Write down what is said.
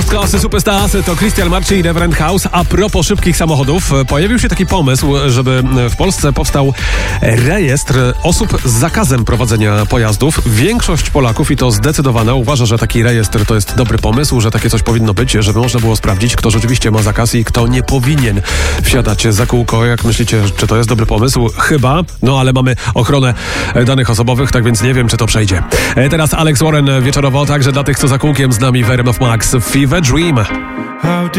Klasy Superstars to Christian Marci i Reverend House. A propos szybkich samochodów, pojawił się taki pomysł, żeby w Polsce powstał rejestr osób z zakazem prowadzenia pojazdów. Większość Polaków, i to zdecydowana, uważa, że taki rejestr to jest dobry pomysł, że takie coś powinno być, żeby można było sprawdzić, kto rzeczywiście ma zakaz i kto nie powinien wsiadać za kółko. Jak myślicie, czy to jest dobry pomysł? Chyba, no ale mamy ochronę danych osobowych, tak więc nie wiem, czy to przejdzie. Teraz Alex Warren wieczorowo, także dla tych, co za kółkiem z nami w RMF Max. Fever Dream.